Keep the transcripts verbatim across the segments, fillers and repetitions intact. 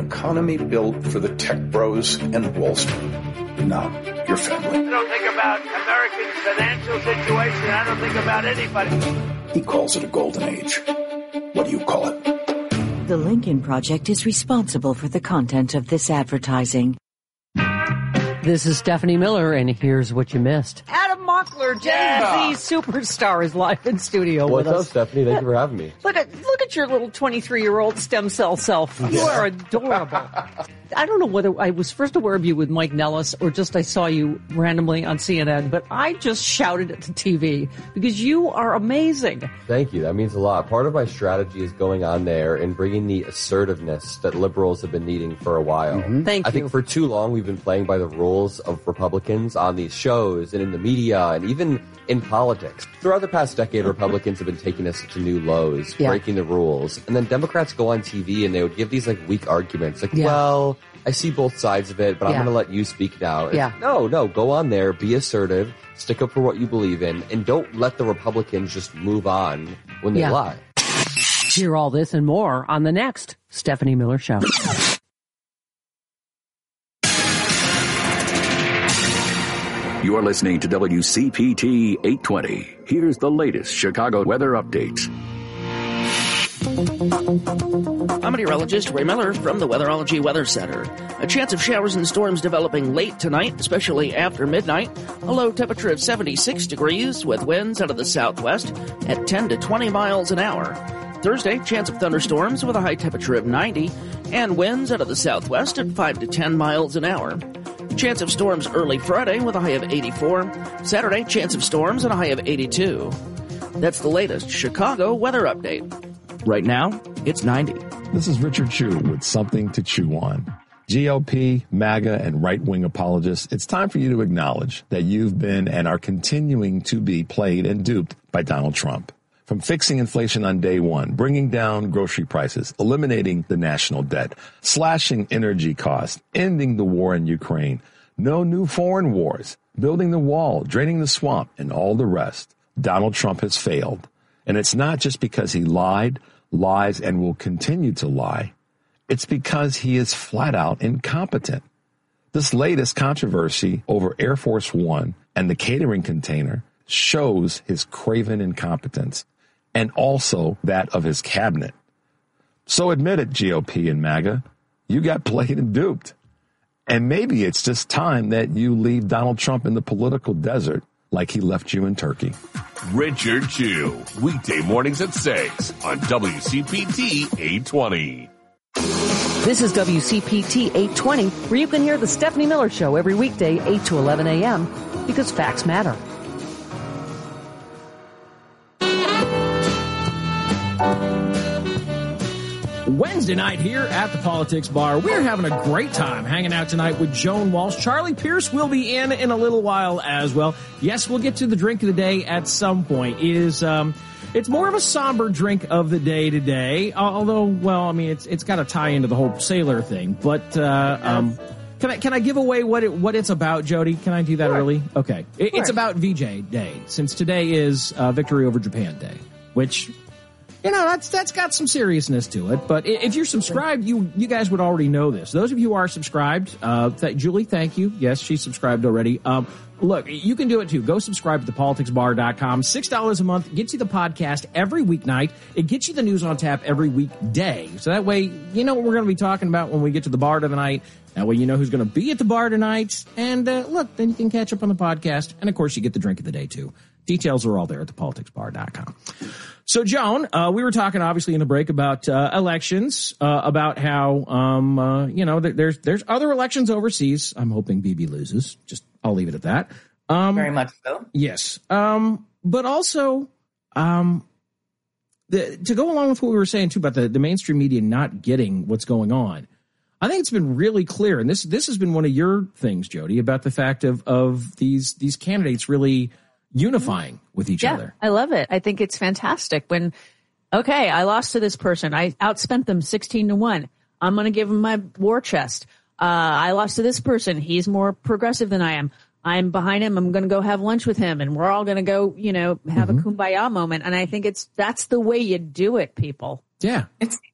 economy built for the tech bros and Wall Street, not your family. I don't think about American financial situation. I don't think about anybody. He calls it a golden age. What do you call it? The Lincoln Project is responsible for the content of this advertising. This is Stephanie Miller, and here's what you missed. Adam Mockler, Gen Z superstar, is live in studio What's with us. What's up, Stephanie? Thank you for having me. Look at look at your little twenty-three-year-old stem cell self. You Yeah. are adorable. I don't know whether I was first aware of you with Mike Nellis or just I saw you randomly on C N N, but I just shouted at the T V because you are amazing. Thank you. That means a lot. Part of my strategy is going on there and bringing the assertiveness that liberals have been needing for a while. Mm-hmm. Thank I you. think for too long we've been playing by the rules of Republicans on these shows and in the media and even in politics. Throughout the past decade, Republicans have been taking us to new lows, Yeah. breaking the rules. And then Democrats go on T V and they would give these like weak arguments like, Yeah. well, I see both sides of it, but Yeah. I'm going to let you speak now. It's, Yeah. No, no, go on there, be assertive, stick up for what you believe in, and don't let the Republicans just move on when they Yeah. lie. Hear all this and more on the next Stephanie Miller Show. You're listening to W C P T eight twenty. Here's the latest Chicago weather updates. I'm meteorologist Ray Miller from the Weatherology Weather Center. A chance of showers and storms developing late tonight, especially after midnight. A low temperature of seventy-six degrees with winds out of the southwest at ten to twenty miles an hour. Thursday, chance of thunderstorms with a high temperature of ninety and winds out of the southwest at five to ten miles an hour. Chance of storms early Friday with a high of eighty-four. Saturday, chance of storms and a high of eighty-two. That's the latest Chicago weather update. Right now, it's ninety. This is Richard Chew with Something to Chew On. G O P, MAGA, and right-wing apologists, it's time for you to acknowledge that you've been and are continuing to be played and duped by Donald Trump. From fixing inflation on day one, bringing down grocery prices, eliminating the national debt, slashing energy costs, ending the war in Ukraine, no new foreign wars, building the wall, draining the swamp, and all the rest, Donald Trump has failed. And it's not just because he lied, lies, and will continue to lie. It's because he is flat out incompetent. This latest controversy over Air Force One and the catering container shows his craven incompetence and also that of his cabinet. So admit it, G O P and MAGA, you got played and duped. And maybe it's just time that you leave Donald Trump in the political desert like he left you in Turkey. Richard Chew, weekday mornings at six on W C P T eight twenty. This is W C P T eight twenty, where you can hear the Stephanie Miller Show every weekday, eight to eleven a.m., because facts matter. Wednesday night here at the Politics Bar. We're having a great time hanging out tonight with Joan Walsh. Charlie Pierce will be in in a little while as well. Yes, we'll get to the drink of the day at some point. It is, um, it's more of a somber drink of the day today. Although, well, I mean, it's it's got to tie into the whole sailor thing. But uh, um, can I can I give away what it what it's about, Jody? Can I do that Sure. early? Okay, it, it's about V J Day, since today is uh, Victory over Japan Day, which. You know, that's that's got some seriousness to it. But if you're subscribed, you you guys would already know this. Those of you who are subscribed, uh, th- Julie, thank you. Yes, she's subscribed already. Um, look, you can do it too. Go subscribe to the politics bar dot com. Six dollars a month gets you the podcast every weeknight. It gets you the news on tap every weekday. So that way, you know what we're going to be talking about when we get to the bar tonight. That way, you know who's going to be at the bar tonight. And uh, look, then you can catch up on the podcast. And of course, you get the drink of the day too. Details are all there at the politics bar dot com. So, Joan, uh, we were talking obviously in the break about uh, elections, uh, about how, um, uh, you know, there, there's there's other elections overseas. I'm hoping Bibi loses. Just I'll leave it at that. Um, Very much so. Yes. Um, but also, um, the, to go along with what we were saying, too, about the, the mainstream media not getting what's going on, I think it's been really clear. And this this has been one of your things, Jody, about the fact of, of these these candidates really unifying with each yeah, other. I love it. I think it's fantastic when, okay, I lost to this person. I outspent them sixteen to one. I'm going to give him my war chest. Uh, I lost to this person. He's more progressive than I am. I'm behind him. I'm going to go have lunch with him and we're all going to go, you know, have mm-hmm. a kumbaya moment. And I think it's, that's the way you do it, people. Yeah. It's,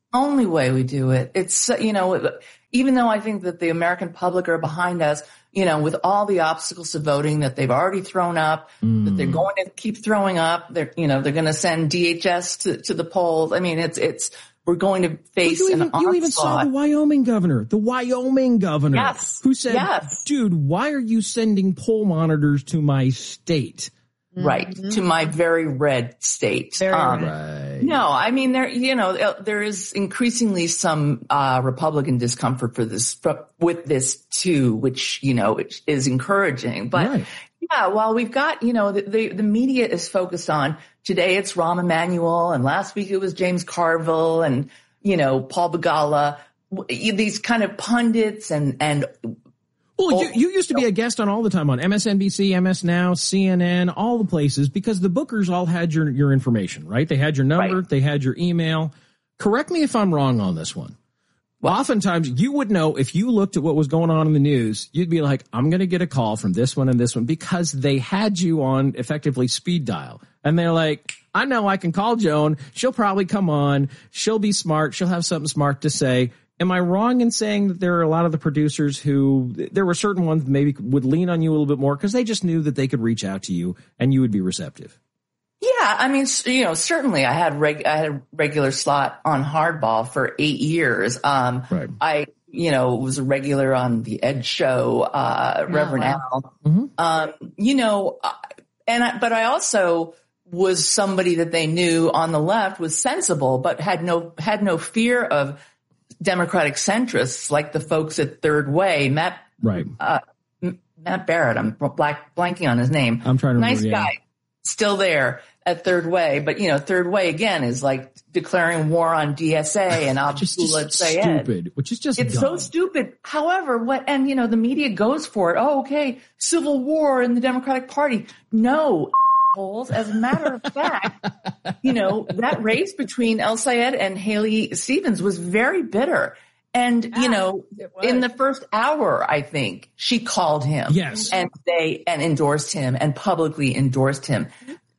only way we do it. It's, you know, even though I think that the American public are behind us, you know, with all the obstacles to voting that they've already thrown up, mm. that they're going to keep throwing up, they're, you know, they're going to send D H S to, to the polls. I mean, it's, it's, we're going to face you an even, onslaught. You even saw the Wyoming governor, the Wyoming governor, yes. who said, yes. dude, why are you sending poll monitors to my state? Right. Mm-hmm. To my very red state. Very um, right. No, I mean, there, you know, there is increasingly some, uh, Republican discomfort for this, with this too, which, you know, which is encouraging. But right. yeah, while we've got, you know, the, the, the media is focused on today it's Rahm Emanuel and last week it was James Carville and, you know, Paul Begala, these kind of pundits and, and, Well, you, you used to be a guest on all the time on M S N B C, M S Now, C N N, all the places, because the bookers all had your, your information, right? They had your number, right. they had your email. Correct me if I'm wrong on this one. Well, oftentimes you would know if you looked at what was going on in the news, you'd be like, I'm going to get a call from this one and this one because they had you on effectively speed dial. And they're like, I know I can call Joan. She'll probably come on. She'll be smart. She'll have something smart to say. Am I wrong in saying that there are a lot of the producers who, there were certain ones that maybe would lean on you a little bit more because they just knew that they could reach out to you and you would be receptive? Yeah, I mean, you know, certainly I had reg, I had a regular slot on Hardball for eight years. Um, right. I, you know, was a regular on the Ed Show, uh, oh, Reverend wow. Al. Mm-hmm. Um, you know, and I, but I also was somebody that they knew on the left was sensible, but had no had no fear of Democratic centrists like the folks at Third Way, Matt, right. uh, Matt Barrett. I'm black, blanking on his name. I'm trying to nice remember, guy, yeah. Still there at Third Way, but you know, Third Way again is like declaring war on D S A and Abdullah Sayed. Stupid, which is just it's dumb. so stupid. However, what and you know, the media goes for it. Oh, okay, civil war in the Democratic Party. No. As a matter of fact, you know, that race between El Sayed and Haley Stevens was very bitter. And, yeah, you know, in the first hour, I think she called him yes. and they, and endorsed him and publicly endorsed him.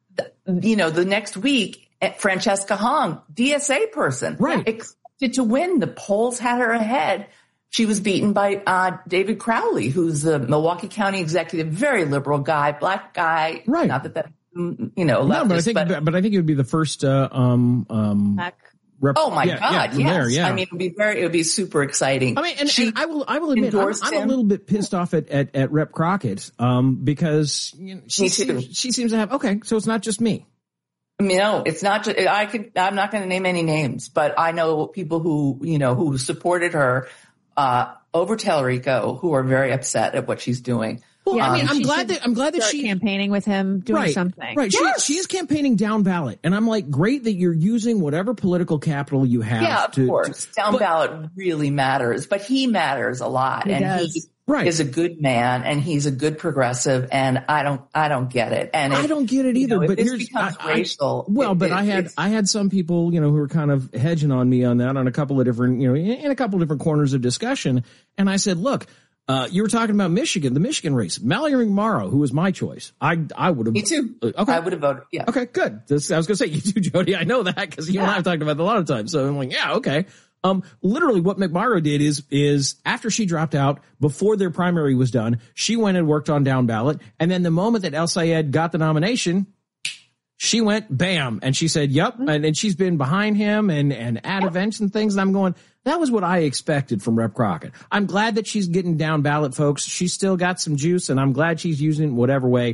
You know, the next week, Francesca Hong, D S A person, right. expected to win. The polls had her ahead. She was beaten by uh David Crowley, who's the Milwaukee County executive, very liberal guy, black guy. Right. Not that that, you know, leftist, no, but I think, but, but I think it would be the first, uh, um, um, rep, oh my yeah, God. Yeah, yes. there, yeah. I mean, it would be very, it would be super exciting. I mean, and, she and I will, I will admit, I'm, I'm a little bit pissed off at, at, at Rep Crockett, um, because you know, she, me too. Seems, she seems to have, okay, so it's not just me. I mean, no, it's not just, I could, I'm not going to name any names, but I know people who, you know, who supported her, uh, over Tellerico, who are very upset at what she's doing. Well, yeah, I mean, um, I'm glad that I'm glad that she campaigning with him, doing right, something. Right, yes. she, she is campaigning down ballot, and I'm like, great that you're using whatever political capital you have. Yeah, of to, course, to, down but, ballot really matters, but he matters a lot, he and does. he right. is a good man, and he's a good progressive, and I don't, I don't get it, and if, I don't get it either. You know, but if this here's becomes I, racial. I, well, it, but it, I had I had some people, you know, who were kind of hedging on me on that on a couple of different, you know, in, in a couple of different corners of discussion, and I said, look. Uh, you were talking about Michigan, the Michigan race. Mallory McMorrow, who was my choice. I, I would have. Me too. Okay. I would have voted. Yeah. Okay, good. This, I was going to say, you too, Jody. I know that because you yeah. and I have talked about that a lot of times. So I'm like, yeah, okay. Um, literally what McMorrow did is, is after she dropped out, before their primary was done, she went and worked on down ballot. And then the moment that El Sayed got the nomination, she went bam. And she said, yep. Mm-hmm. And, and she's been behind him and, and at yep. events and things. And I'm going, that was what I expected from Rep Crockett. I'm glad that she's getting down ballot, folks. She's still got some juice, and I'm glad she's using it in whatever way.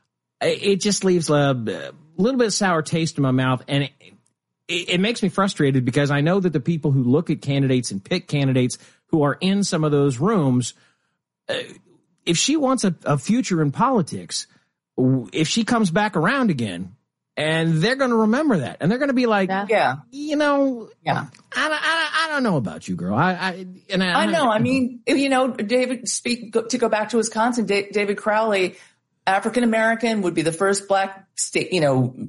It just leaves a, a little bit of sour taste in my mouth, and it, it, it makes me frustrated because I know that the people who look at candidates and pick candidates who are in some of those rooms, uh, if she wants a, a future in politics, if she comes back around again, and they're going to remember that. And they're going to be like, yeah, you know, yeah. I, I, I don't know about you, girl. I, I, and I, I know. I mean, you know, David, speak to go back to Wisconsin, David Crowley, African-American, would be the first black state, you know,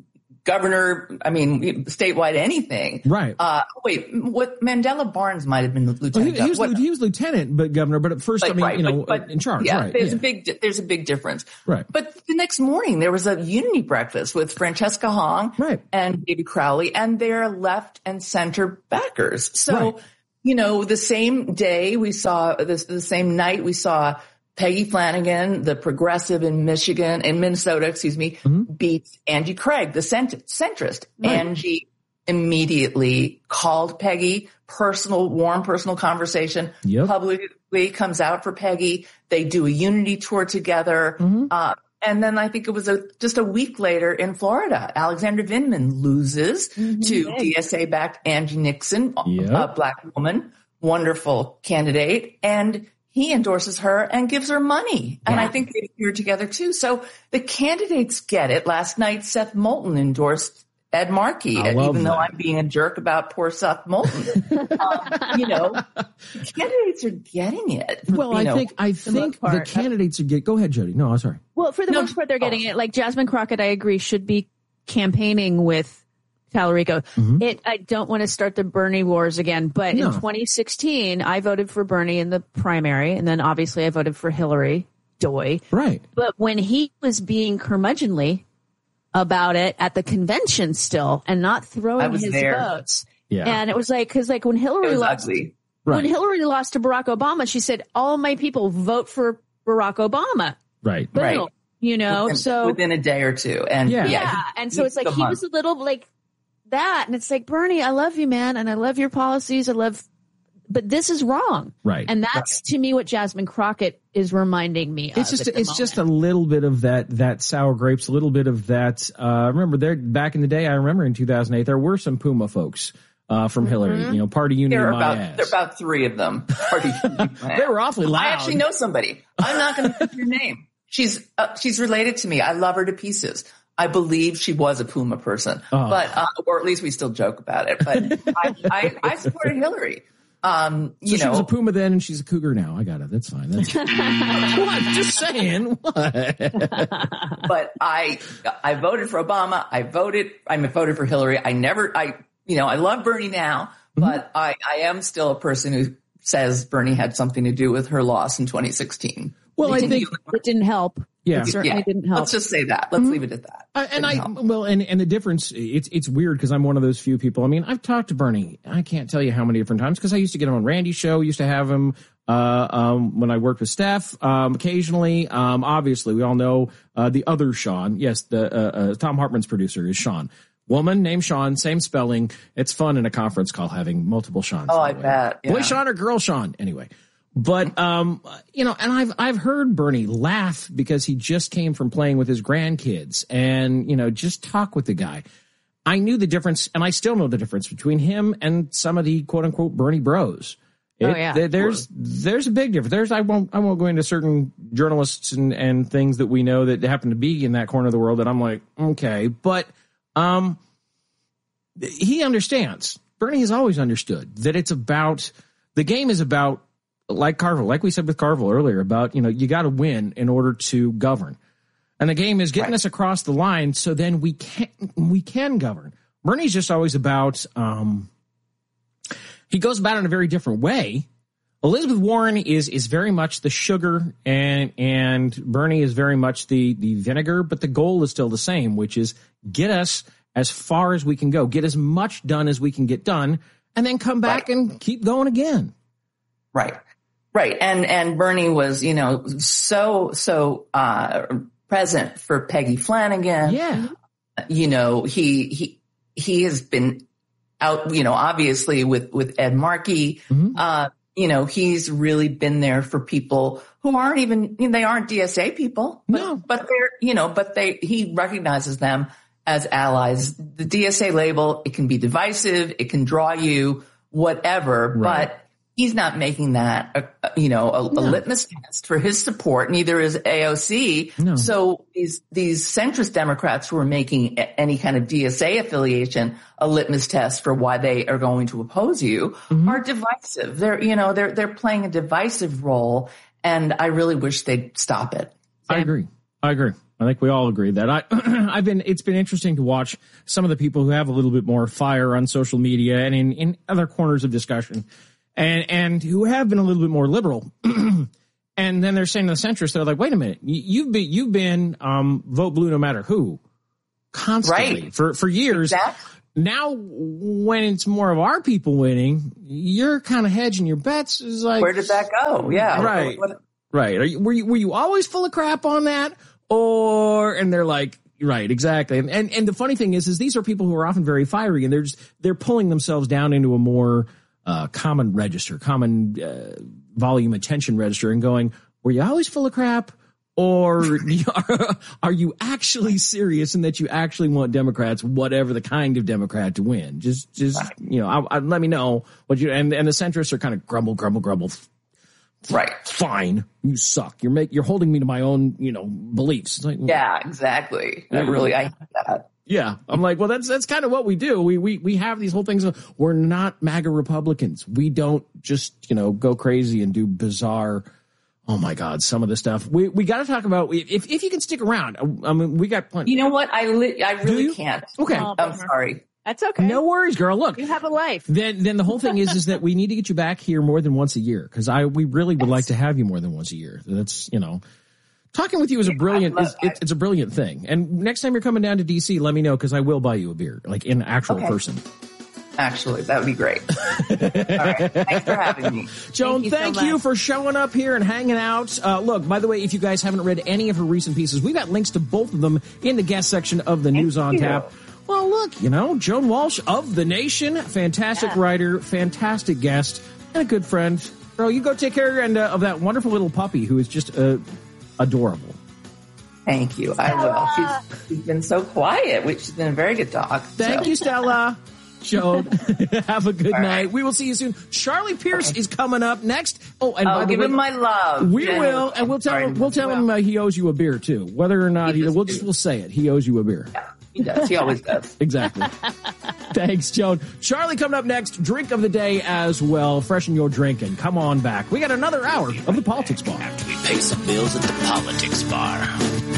governor, I mean, statewide anything. Right. Uh, wait, what Mandela Barnes might have been the lieutenant. Well, he, he, was, what, he was lieutenant, but governor. But at first, but, I mean, right, you know, but, but, in charge. Yeah, right. there's yeah. a big there's a big difference. Right. But the next morning there was a unity breakfast with Francesca Hong right. and David Crowley and their left and center backers. So, right. you know, the same day we saw this, the same night we saw Peggy Flanagan, the progressive in Michigan, in Minnesota, excuse me, mm-hmm. beat Angie Craig, the cent- centrist. Right. Angie immediately called Peggy, personal, warm personal conversation, yep. publicly comes out for Peggy. They do a unity tour together. Mm-hmm. Uh, and then I think it was a, just a week later in Florida, Alexandra Vindman loses mm-hmm. to D S A-backed Angie Nixon, yep. a black woman, wonderful candidate. And he endorses her and gives her money. And yeah. I think they appear together too. So the candidates get it. Last night, Seth Moulton endorsed Ed Markey, even that. though I'm being a jerk about poor Seth Moulton. um, you know, the candidates are getting it. Well, you I know, think I think the candidates are getting. Go ahead, Jody. No, I'm sorry. Well, for the no, most part, they're getting it. Like Jasmine Crockett, I agree, should be campaigning with Tallarico. Mm-hmm. It. I don't want to start the Bernie wars again, but no. in twenty sixteen, I voted for Bernie in the primary, and then obviously I voted for Hillary Doy. Right. But when he was being curmudgeonly about it at the convention still and not throwing his there. votes. Yeah. And it was like, cause like when Hillary lost, ugly. when right. Hillary lost to Barack Obama, she said, all my people vote for Barack Obama. Right. Boom, right. You know, within, so within a day or two. And yeah. yeah, yeah. he, and so it's like, he month. was a little like that. And it's like, Bernie, I love you, man. And I love your policies. I love, but this is wrong. Right. And that's to me what Jasmine Crockett is reminding me of. It's just, it's moment. just a little bit of that, that sour grapes, a little bit of that. Uh, remember there back in the day, I remember in two thousand eight, there were some Puma folks, uh, from mm-hmm. Hillary, you know, party unity. There are my about, ass. there are about three of them. Party they were awfully loud. I actually know somebody. I'm not going to put your name. She's, uh, she's related to me. I love her to pieces. I believe she was a Puma person, oh. but, uh, or at least we still joke about it, but I, I, I supported Hillary. Um, you so know, she was a Puma then and she's a Cougar now. I got it. That's fine. That's what? Just saying. What? But I, I voted for Obama. I voted, I voted for Hillary. I never, I, you know, I love Bernie now, but mm-hmm. I, I am still a person who says Bernie had something to do with her loss in twenty sixteen. Well, it I think it didn't help. Yeah, it certainly yeah. didn't help. Let's just say that. Let's mm-hmm. leave it at that. Uh, and I, help. well, and, and the difference, it's, it's weird because I'm one of those few people. I mean, I've talked to Bernie. I can't tell you how many different times because I used to get him on Randy's show, used to have him, uh, um, when I worked with Steph, um, occasionally. Um, obviously we all know, uh, the other Sean. Yes, the, uh, uh, Tom Hartman's producer is Sean. Woman named Sean, same spelling. It's fun in a conference call having multiple Seans. Oh, I bet. Yeah. Boy Sean or girl Sean. Anyway. But, um, you know, and I've, I've heard Bernie laugh because he just came from playing with his grandkids and, you know, just talk with the guy. I knew the difference and I still know the difference between him and some of the quote unquote Bernie bros. It, oh, yeah. There, there's, there's a big difference. There's, I won't, I won't go into certain journalists and, and things that we know that happen to be in that corner of the world that I'm like, okay, but, um, he understands. Bernie has always understood that it's about, the game is about, like Carville, like we said with Carville earlier about, you know, you got to win in order to govern. And the game is getting right. us across the line so then we can, we can govern. Bernie's just always about, um, he goes about it in a very different way. Elizabeth Warren is, is very much the sugar and, and Bernie is very much the, the vinegar, but the goal is still the same, which is get us as far as we can go, get as much done as we can get done, and then come back right. and keep going again. Right. Right. And, and Bernie was, you know, so, so, uh, present for Peggy Flanagan. Yeah. You know, he, he, he has been out, you know, obviously with, with Ed Markey. Mm-hmm. Uh, you know, he's really been there for people who aren't even, you know, they aren't D S A people, but, no. but they're, you know, but they, he recognizes them as allies. The D S A label, it can be divisive. It can draw you whatever, right. but he's not making that, a, you know, a, no. a litmus test for his support. Neither is A O C. No. So these these centrist Democrats who are making any kind of D S A affiliation a litmus test for why they are going to oppose you mm-hmm. are divisive. They're, you know, they're they're playing a divisive role, and I really wish they'd stop it. I agree. I agree. I think we all agree that. I, I've been, it's been interesting to watch some of the people who have a little bit more fire on social media and in, in other corners of discussion, and, and who have been a little bit more liberal. And then they're saying to the centrists, they're like, wait a minute, you've been, you've been, um, vote blue no matter who, constantly right. for, for years. Exactly. Now, when it's more of our people winning, you're kind of hedging your bets. Is like, where did that go? Yeah. Right. What, what, right. Are you, were you, were you always full of crap on that? Or, and they're like, right, exactly. And, and, and the funny thing is, is these are people who are often very fiery, and they're just, they're pulling themselves down into a more, uh, common register, common, uh, volume attention register, and going, were you always full of crap? Or are you actually serious in that you actually want Democrats, whatever the kind of Democrat, to win? Just, just, you know, I, I, let me know what you, and, and the centrists are kind of grumble, grumble, grumble. Right. Fine. You suck. You're make, you're holding me to my own, you know, beliefs. It's like, yeah, exactly. I really, I hate that. Yeah. I'm like, well, that's, that's kind of what we do. We, we, we have these whole things. Of, we're not MAGA Republicans. We don't just, you know, go crazy and do bizarre. Oh my God. Some of the stuff we, we got to talk about. If, if you can stick around, I mean, we got plenty. You know what? I li- I really can't. Okay. Oh, I'm sorry. That's okay. No worries, girl. Look, you have a life. Then, then the whole thing is, is that we need to get you back here more than once a year, because I, we really would like to have you more than once a year. That's, you know, talking with you is a brilliant, is, it, it's a brilliant thing. And next time you're coming down to D C, let me know, because I will buy you a beer, like in actual okay. person. Actually, that would be great. All right. Thanks for having me. Joan, thank you, thank so you for showing up here and hanging out. Uh, look, by the way, if you guys haven't read any of her recent pieces, we've got links to both of them in the guest section of the News on Tap. Well, look, you know, Joan Walsh of The Nation, fantastic yeah. writer, fantastic guest, and a good friend. Girl, you go take care and, uh, of that wonderful little puppy who is just uh, adorable. Thank you. I will. She's, she's been so quiet, which has been a very good dog. Thank so. you, Stella. Joan, have a good All night. right. We will see you soon. Charlie Pierce okay. is coming up next. Oh, and I'll by the give way, him my love. We Jen, will, and we'll tell sorry, him. We'll tell him uh, he owes you a beer too, whether or not he. he we'll just we'll say it. He owes you a beer. Yeah, he does. He always does. Exactly. Thanks, Joan. Charlie coming up next. Drink of the day as well. Freshen your drink and come on back. We got another hour of the Politics Bar. After we pay some bills at the Politics Bar.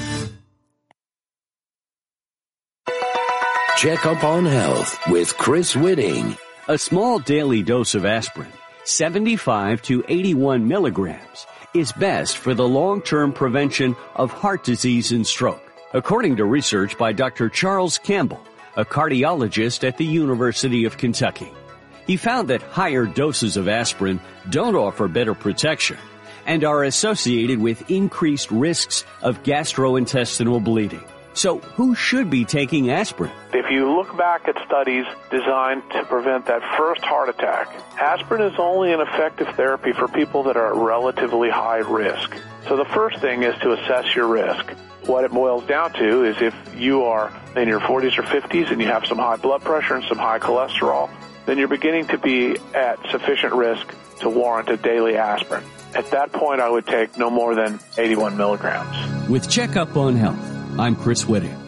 Check up on health with Chris Whitting. A small daily dose of aspirin, seventy-five to eighty-one milligrams, is best for the long-term prevention of heart disease and stroke, according to research by Doctor Charles Campbell, a cardiologist at the University of Kentucky. He found that higher doses of aspirin don't offer better protection and are associated with increased risks of gastrointestinal bleeding. So who should be taking aspirin? If you look back at studies designed to prevent that first heart attack, aspirin is only an effective therapy for people that are at relatively high risk. So the first thing is to assess your risk. What it boils down to is if you are in your forties or fifties and you have some high blood pressure and some high cholesterol, then you're beginning to be at sufficient risk to warrant a daily aspirin. At that point, I would take no more than eighty-one milligrams. With Checkup on Health, I'm Chris Whitting.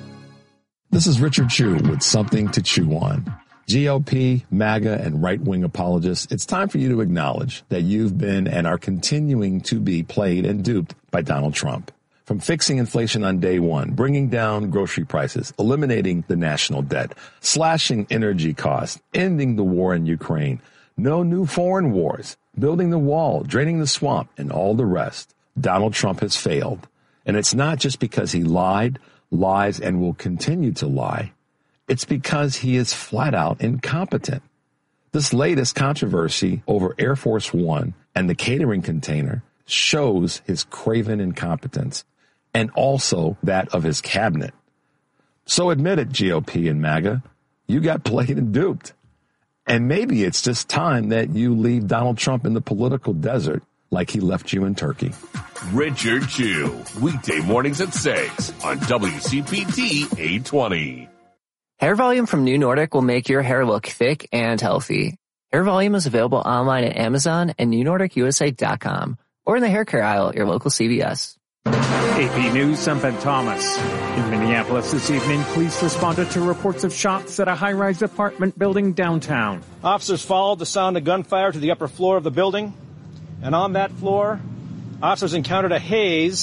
This is Richard Chu with something to chew on. G O P, MAGA, and right-wing apologists, it's time for you to acknowledge that you've been and are continuing to be played and duped by Donald Trump. From fixing inflation on day one, bringing down grocery prices, eliminating the national debt, slashing energy costs, ending the war in Ukraine, no new foreign wars, building the wall, draining the swamp, and all the rest, Donald Trump has failed. And it's not just because he lied, lies, and will continue to lie. It's because he is flat out incompetent. This latest controversy over Air Force One and the catering container shows his craven incompetence and also that of his cabinet. So admit it, G O P and MAGA, you got played and duped. And maybe it's just time that you leave Donald Trump in the political desert like he left you in Turkey. Richard Chu, weekday mornings at six on W C P T eight twenty. Hair Volume from New Nordic will make your hair look thick and healthy. Hair Volume is available online at Amazon and new nordic u s a dot com or in the hair care aisle at your local C V S. A P News, I'm Ben Thomas. In Minneapolis this evening, police responded to reports of shots at a high-rise apartment building downtown. Officers followed the sound of gunfire to the upper floor of the building, and on that floor, officers encountered a haze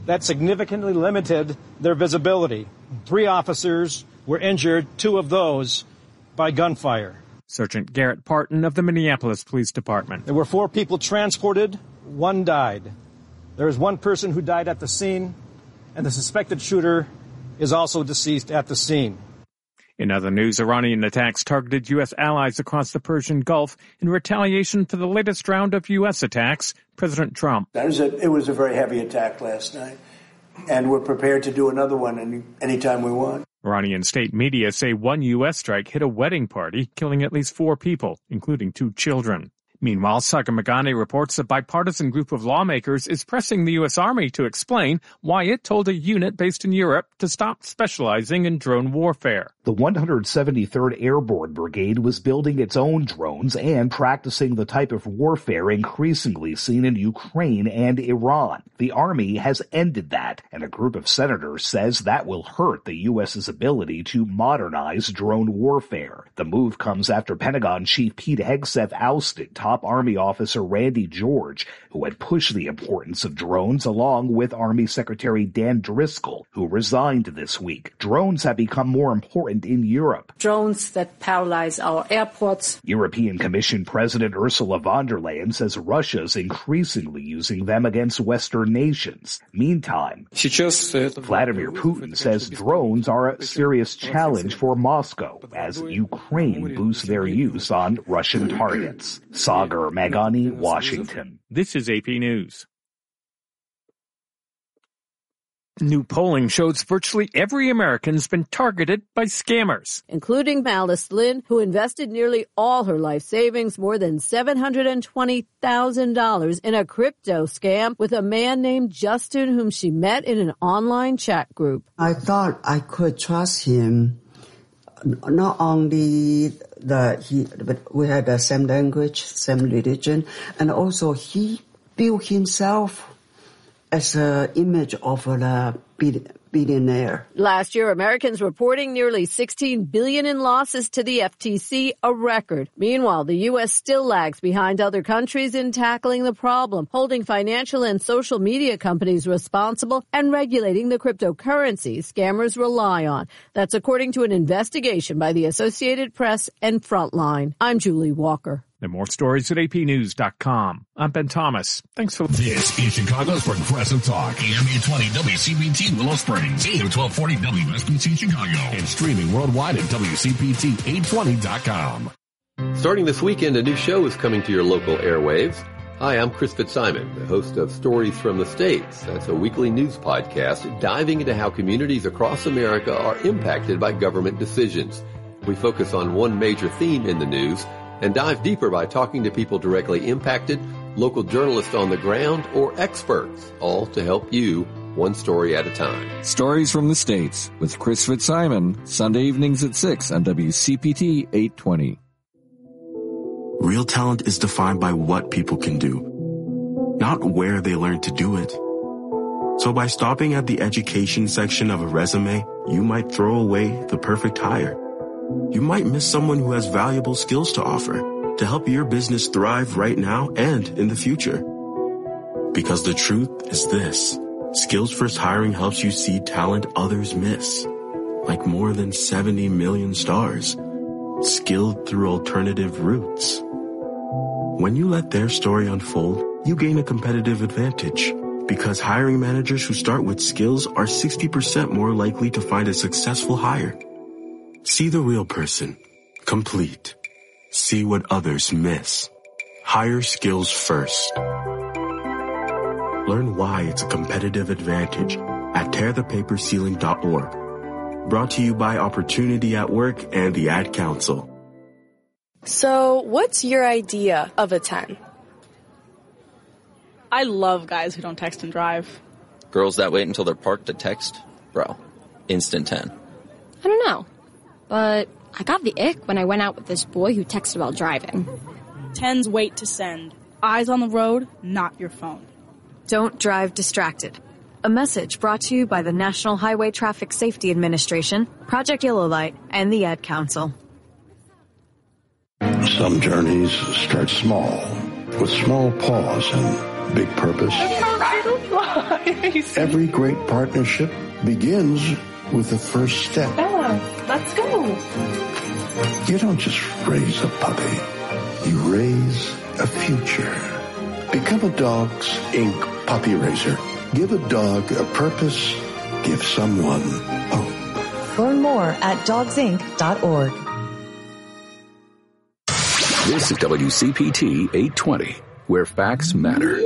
that significantly limited their visibility. Three officers were injured, two of those by gunfire. Sergeant Garrett Parton of the Minneapolis Police Department. There were four people transported. One died. There is one person who died at the scene, and the suspected shooter is also deceased at the scene. In other news, Iranian attacks targeted U S allies across the Persian Gulf in retaliation for the latest round of U S attacks. President Trump. That is a, it was a very heavy attack last night, and we're prepared to do another one any anytime we want. Iranian state media say one U S strike hit a wedding party, killing at least four people, including two children. Meanwhile, Sagar Meghani reports a bipartisan group of lawmakers is pressing the U S Army to explain why it told a unit based in Europe to stop specializing in drone warfare. The one hundred seventy-third Airborne Brigade was building its own drones and practicing the type of warfare increasingly seen in Ukraine and Iran. The Army has ended that, and a group of senators says that will hurt the U S's ability to modernize drone warfare. The move comes after Pentagon Chief Pete Hegseth ousted top Army officer Randy George, who had pushed the importance of drones along with Army Secretary Dan Driscoll, who resigned this week. Drones have become more important in Europe. Drones that paralyze our airports. European Commission President Ursula von der Leyen says Russia's increasingly using them against Western nations. Meantime, Vladimir Putin says drones are a serious challenge for Moscow as Ukraine boosts their use on Russian targets. Sagar Meghani, Washington. This is A P News. New polling shows virtually every American's been targeted by scammers. Including Malice Lynn, who invested nearly all her life savings, more than seven hundred twenty thousand dollars, in a crypto scam with a man named Justin, whom she met in an online chat group. I thought I could trust him. Not only the he, but we had the same language, same religion, and also he built himself as an image of a billionaire. Last year, Americans reporting nearly sixteen billion dollars in losses to the F T C, a record. Meanwhile, the U S still lags behind other countries in tackling the problem, holding financial and social media companies responsible and regulating the cryptocurrency scammers rely on. That's according to an investigation by the Associated Press and Frontline. I'm Julie Walker. And more stories at A P news dot com. I'm Ben Thomas. Thanks for listening. This is Chicago's Progressive Talk. A M eight twenty W C B T Willow Springs. A M twelve forty W S B C Chicago. And streaming worldwide at W C P T eight twenty dot com. Starting this weekend, a new show is coming to your local airwaves. Hi, I'm Chris Fitzsimon, the host of Stories from the States. That's a weekly news podcast diving into how communities across America are impacted by government decisions. We focus on one major theme in the news and dive deeper by talking to people directly impacted, local journalists on the ground, or experts, all to help you one story at a time. Stories from the States with Chris Fitzsimon, Sunday evenings at six on W C P T eight twenty. Real talent is defined by what people can do, not where they learn to do it. So by stopping at the education section of a resume, you might throw away the perfect hire. You might miss someone who has valuable skills to offer to help your business thrive right now and in the future. Because the truth is this: Skills First Hiring helps you see talent others miss, like more than seventy million stars, skilled through alternative routes. When you let their story unfold, you gain a competitive advantage, because hiring managers who start with skills are sixty percent more likely to find a successful hire. See the real person. Complete. See what others miss. Hire skills first. Learn why it's a competitive advantage at tear the paper ceiling dot org. Brought to you by Opportunity at Work and the Ad Council. So, what's your idea of a ten? I love guys who don't text and drive. Girls that wait until they're parked to text? Bro, instant ten. I don't know. But I got the ick when I went out with this boy who texted while driving. Tens wait to send. Eyes on the road, not your phone. Don't drive distracted. A message brought to you by the National Highway Traffic Safety Administration, Project Yellow Light, and the Ad Council. Some journeys start small, with small pause and big purpose. Every great partnership begins with the first step. Bella, let's go. You don't just raise a puppy. You raise a future. Become a Dogs Incorporated puppy raiser. Give a dog a purpose. Give someone hope. Learn more at dogs inc dot org. This is W C P T eight twenty, where facts matter.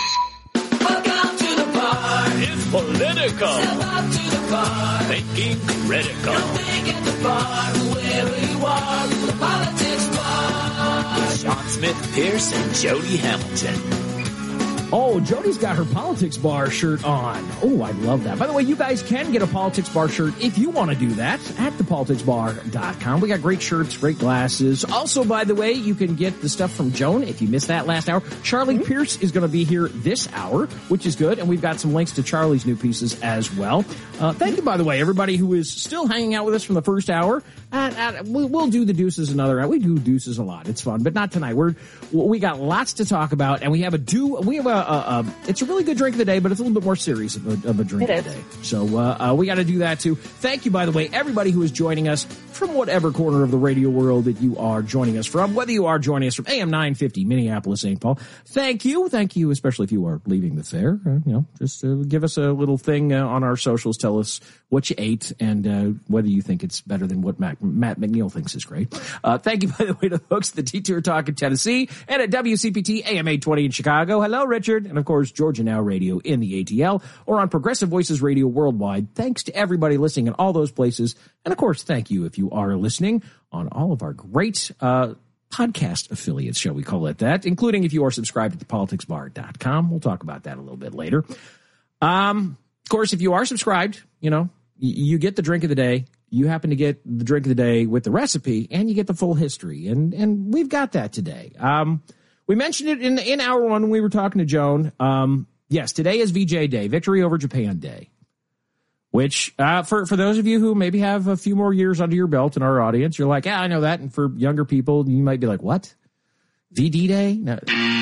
Welcome to the bar. It's political. Step up to the bar. Thinking critical. Don't think at the bar, wherever you are. The Politics Bar. With Sean Smith, Pierce, and Jody Hamilton. Oh, Jody's got her Politics Bar shirt on. Oh, I love that. By the way, you guys can get a Politics Bar shirt if you want to do that at the politics bar dot com. We got great shirts, great glasses. Also, by the way, you can get the stuff from Joan if you missed that last hour. Charlie mm-hmm. Pierce is going to be here this hour, which is good. And we've got some links to Charlie's new pieces as well. Uh, thank you, by the way, everybody who is still hanging out with us from the first hour. Uh, uh, we'll, we'll do the deuces another hour. We do deuces a lot. It's fun, but not tonight. We're, we got lots to talk about, and we have a do, we have a, Uh, uh, it's a really good drink of the day, but it's a little bit more serious of a, of a drink it of the is. day. So uh, uh, we got to do that too. Thank you, by the way, everybody who is joining us from whatever corner of the radio world that you are joining us from, whether you are joining us from A M nine fifty, Minneapolis, Saint Paul. Thank you. Thank you, especially if you are leaving the fair. Uh, you know, just uh, give us a little thing uh, on our socials. Tell us what you ate and uh, whether you think it's better than what Matt, Matt McNeil thinks is great. Uh, thank you, by the way, to the folks at the Detour Talk in Tennessee and at W C P T A M eight twenty in Chicago. Hello, Richard. And, of course, Georgia Now Radio in the A T L or on Progressive Voices Radio worldwide. Thanks to everybody listening in all those places. And, of course, thank you if you are listening on all of our great uh podcast affiliates, shall we call it that, including if you are subscribed at the politics bar dot com. We'll talk about that a little bit later. Um, of course, if you are subscribed, you know, y- you get the drink of the day. You happen to get the drink of the day with the recipe, and you get the full history. And and we've got that today. Um, we mentioned it in, in hour one when we were talking to Joan. Um, yes, today is V J Day, Victory Over Japan Day. Which, uh, for, for those of you who maybe have a few more years under your belt in our audience, you're like, yeah, I know that. And for younger people, you might be like, what? V D Day? No,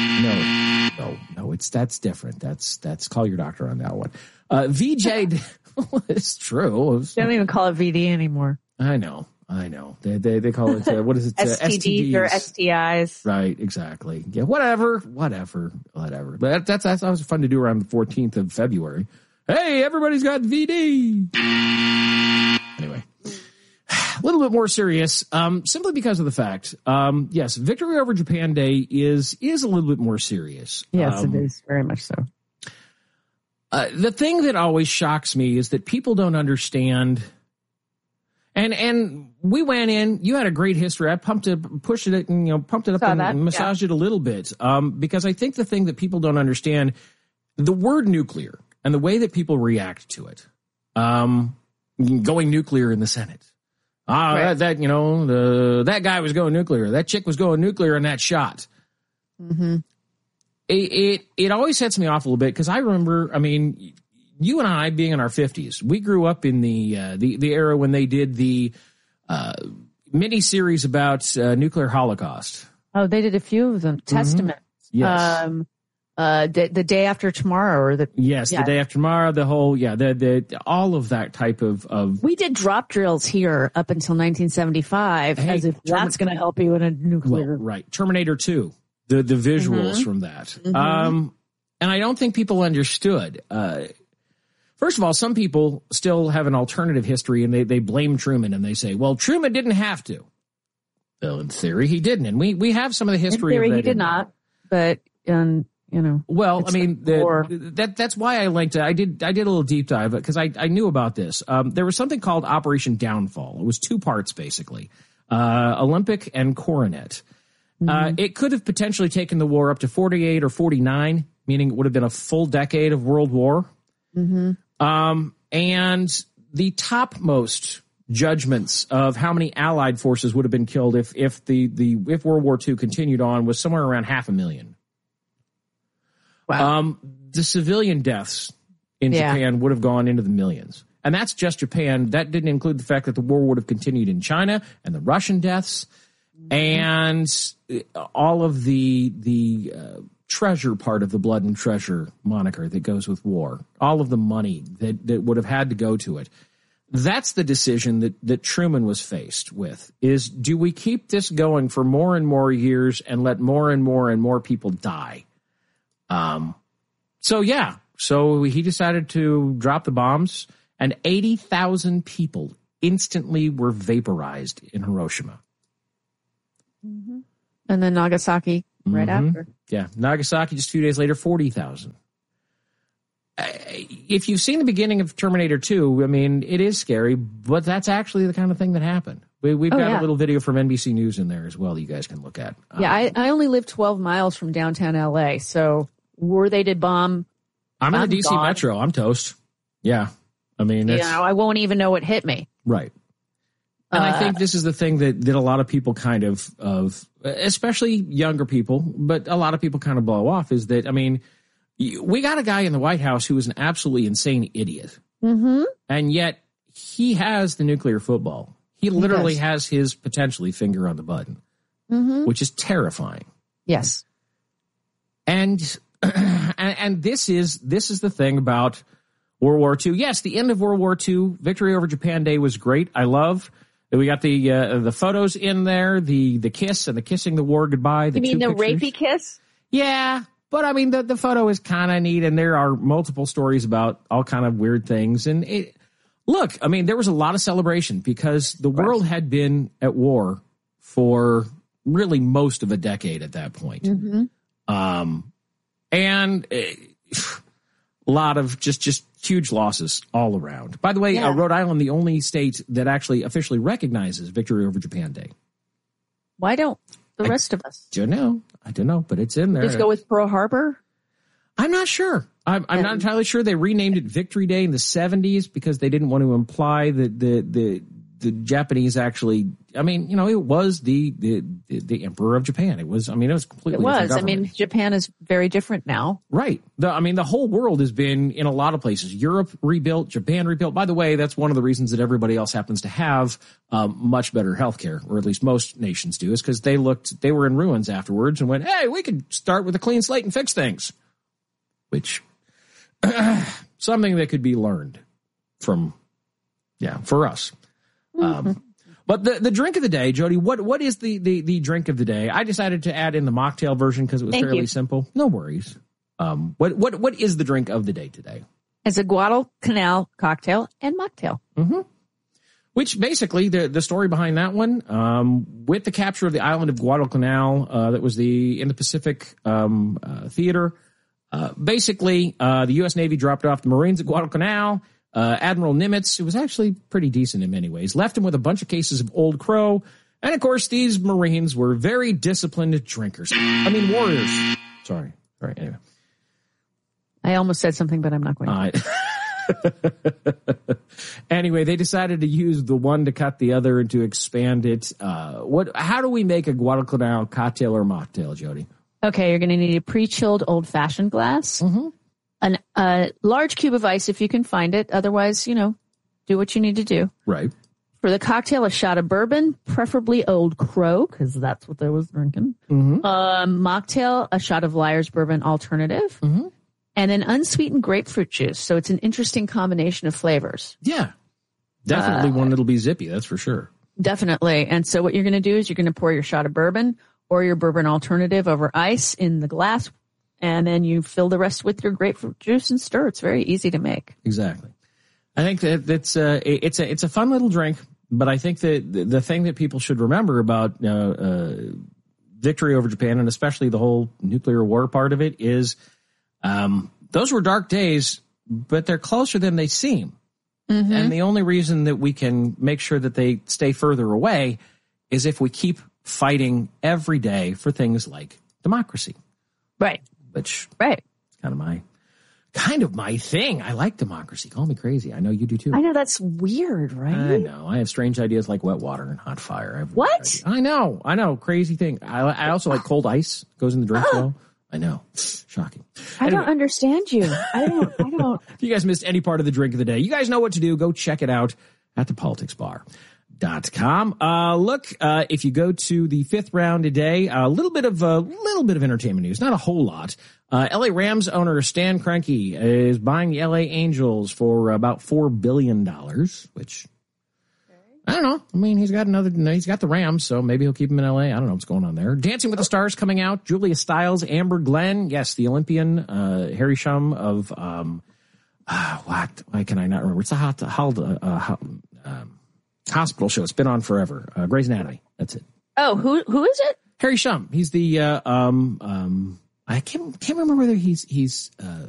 no, no, no, it's, that's different. That's, that's, call your doctor on that one. Uh, V J Day, it's true. It's, they don't even call it V D anymore. I know, I know. They, they, they call it, uh, what is it? Uh, S T Ds or S T Is. Right, exactly. Yeah, whatever, whatever, whatever. But that's, that's, that was fun to do around the fourteenth of February. Hey, everybody's got V D. Anyway, a little bit more serious, um, simply because of the fact, um, yes, Victory Over Japan Day is is a little bit more serious. Yes, um, it is very much so. Uh, the thing that always shocks me is that people don't understand. And and we went in. You had a great history. I pumped it, pushed it, and you know, pumped it up and, and massaged yeah. it a little bit, um, because I think the thing that people don't understand, the word nuclear. And the way that people react to it, um, going nuclear in the Senate. Ah, right. that, that, you know, the, that guy was going nuclear. That chick was going nuclear in that shot. Mm-hmm. It, it, it always sets me off a little bit because I remember, I mean, you and I being in our fifties, we grew up in the, uh, the, the era when they did the, uh, mini series about, uh, nuclear holocaust. Oh, they did a few of them. Mm-hmm. Testament. Yes. Um, Uh, the, the day after tomorrow, or the yes, yeah. the day after tomorrow, the whole yeah, the the all of that type of of. We did drop drills here up until nineteen seventy-five, hey, as if Termin- that's going to help you in a nuclear. Well, right, Terminator two, the the visuals mm-hmm. from that, mm-hmm. um, and I don't think people understood. Uh, first of all, some people still have an alternative history, and they they blame Truman, and they say, "Well, Truman didn't have to." Well, in theory, he didn't, and we we have some of the history. In theory, of that he did not, but um. You know, well, I mean, the, that that's why I linked it. I did I did a little deep dive because I, I knew about this. Um, there was something called Operation Downfall. It was two parts, basically, uh, Olympic and Coronet. Mm-hmm. Uh, it could have potentially taken the war up to forty-eight or forty-nine, meaning it would have been a full decade of World War. Mm-hmm. Um, and the topmost judgments of how many Allied forces would have been killed if if the, the if World War Two continued on was somewhere around half a million. Wow. Um, the civilian deaths in yeah. Japan would have gone into the millions. And that's just Japan. That didn't include the fact that the war would have continued in China and the Russian deaths mm-hmm. and all of the the uh, treasure part of the blood and treasure moniker that goes with war, all of the money that, that would have had to go to it. That's the decision that, that Truman was faced with, is do we keep this going for more and more years and let more and more and more people die? Um, so, yeah, so he decided to drop the bombs, and eighty thousand people instantly were vaporized in Hiroshima. Mm-hmm. And then Nagasaki right mm-hmm. after. Yeah, Nagasaki just a few days later, forty thousand. If you've seen the beginning of Terminator two, I mean, it is scary, but that's actually the kind of thing that happened. We, we've oh, got yeah. a little video from N B C News in there as well that you guys can look at. Yeah, um, I, I only live twelve miles from downtown L A, so were they to bomb... I'm in the I'm D C gone. Metro. I'm toast. Yeah. I mean, it's... You know, I won't even know what hit me. Right. And Uh, I think this is the thing that, that a lot of people kind of, of, especially younger people, but a lot of people kind of blow off, is that, I mean, we got a guy in the White House who is an absolutely insane idiot. Mm-hmm. And yet he has the nuclear football. He literally does. has his potentially finger on the button, Mm-hmm. which is terrifying. Yes. And, and and this is this is the thing about World War Two. Yes, the end of World War Two, victory over Japan Day was great. I love that we got the uh, the photos in there, the the kiss and the kissing the war goodbye. The You mean the two pictures. rapey kiss? Yeah, but I mean the the photo is kind of neat, and there are multiple stories about all kind of weird things. And it, look, I mean, there was a lot of celebration because the world had been at war for really most of a decade at that point. Mm-hmm. Um, and a lot of just, just huge losses all around. By the way, Yeah. uh, Rhode Island, the only state that actually officially recognizes victory over Japan Day. Why don't the rest of us? Don't know. I don't know, but it's in there. Just go with Pearl Harbor? I'm not sure. I'm, I'm not entirely sure. They renamed it Victory Day in the seventies because they didn't want to imply that the, the, the Japanese actually, I mean, you know, it was the, the, the Emperor of Japan. It was, I mean, it was completely It was. different I government. mean, Japan is very different now. Right. The, I mean, the whole world has been in a lot of places. Europe rebuilt, Japan rebuilt. By the way, that's one of the reasons that everybody else happens to have um, much better healthcare, or at least most nations do, is because they looked, they were in ruins afterwards and went, hey, we could start with a clean slate and fix things. Which, something that could be learned from, yeah, for us. Mm-hmm. Um, but the, the drink of the day, Jody, what, what is the, the, the drink of the day? I decided to add in the mocktail version because it was Thank fairly you. simple. No worries. Um, what, what, what is the drink of the day today? It's a Guadalcanal cocktail and mocktail. Mm-hmm. Which basically the, the story behind that one, um, with the capture of the island of Guadalcanal, uh, that was the, in the Pacific, um, uh, theater. Uh, basically, uh, the U S Navy dropped off the Marines at Guadalcanal. Uh, Admiral Nimitz, who was actually pretty decent in many ways, left him with a bunch of cases of Old Crow. And of course, these Marines were very disciplined drinkers. I mean, warriors. Sorry. All right. Anyway. I almost said something, but I'm not going to. Uh, anyway, they decided to use the one to cut the other and to expand it. Uh, what? How do we make a Guadalcanal cocktail or mocktail, Jody? Okay, you're going to need a pre-chilled old-fashioned glass, mm-hmm. an, a large cube of ice if you can find it. Otherwise, you know, do what you need to do. Right. For the cocktail, a shot of bourbon, preferably Old Crow, because that's what they was drinking. Mm-hmm. Um, mocktail, a shot of Lyre's Bourbon Alternative, mm-hmm. and an unsweetened grapefruit juice. So it's an interesting combination of flavors. Yeah. Definitely Uh, one that'll be zippy, that's for sure. Definitely. And so what you're going to do is you're going to pour your shot of bourbon or your bourbon alternative over ice in the glass, and then you fill the rest with your grapefruit juice and stir. It's very easy to make. Exactly. I think that that's uh, it's a it's a fun little drink, but I think that the, the thing that people should remember about uh, uh, victory over Japan, and especially the whole nuclear war part of it, is um, those were dark days, but they're closer than they seem. Mm-hmm. And the only reason that we can make sure that they stay further away is if we keep fighting every day for things like democracy. Right. Which right. is kind of my kind of my thing. I like democracy. Call me crazy. I know you do too. I know that's weird, right? I know. I have strange ideas like wet water and hot fire. I have what? I know. I know. Crazy thing. I, I also like cold ice. Goes in the drink well. I know. Shocking. I Anyway. don't understand you. I don't. I don't. If you guys missed any part of the drink of the day, you guys know what to do. Go check it out at the Politics Bar. Dot com. Uh, look, uh, if you go to the fifth round today, a little bit of a little bit of entertainment news, not a whole lot. Uh, L A Rams owner Stan Kroenke is buying the L A Angels for about four billion dollars, which I don't know. I mean, he's got another, he's got the Rams, so maybe he'll keep him in L A. I don't know what's going on there. Dancing with the Stars coming out. Julia Stiles, Amber Glenn. Yes, the Olympian, uh, Harry Shum of, um, uh, what? Why can I not remember? It's a hot, hot, uh, um, hospital show. It's been on forever. Uh, Grey's Anatomy. That's it. Oh, who who is it? Harry Shum. He's the uh, um um. I can't can't remember whether he's he's uh,